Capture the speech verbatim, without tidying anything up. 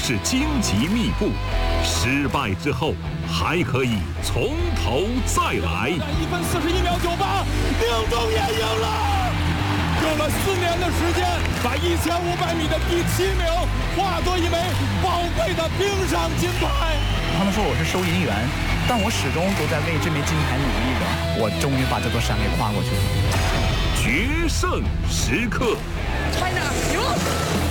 是荆棘密布，失败之后还可以从头再来。 一分四十一秒九八，宁东也赢了。用了四年的时间，把一千五百米的第七名化作一枚宝贵的冰上金牌。 他们说我是收银员，但我始终都在为这枚金牌努力的。我终于把这座山给跨过去了。 决胜时刻 ，China 赢了。